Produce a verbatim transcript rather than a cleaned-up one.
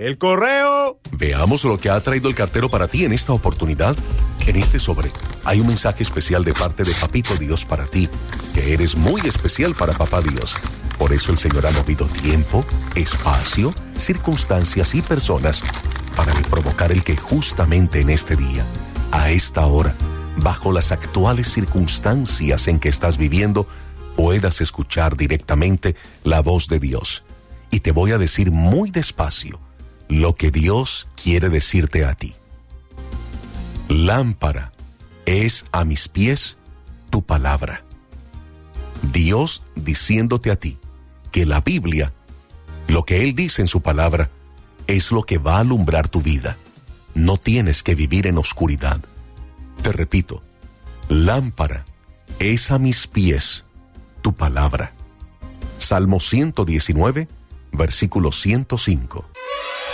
¡El correo! Veamos lo que ha traído el cartero para ti en esta oportunidad. En este sobre hay un mensaje especial de parte de Papito Dios para ti, que eres muy especial para Papá Dios. Por eso el Señor ha movido tiempo, espacio, circunstancias y personas para provocar el que justamente en este día, a esta hora, bajo las actuales circunstancias en que estás viviendo, puedas escuchar directamente la voz de Dios. Y te voy a decir muy despacio lo que Dios quiere decirte a ti. Lámpara es a mis pies tu palabra. Dios diciéndote a ti que la Biblia, lo que Él dice en su palabra, es lo que va a alumbrar tu vida. No tienes que vivir en oscuridad. Te repito, lámpara es a mis pies tu palabra. Salmo ciento diecinueve, versículo ciento cinco.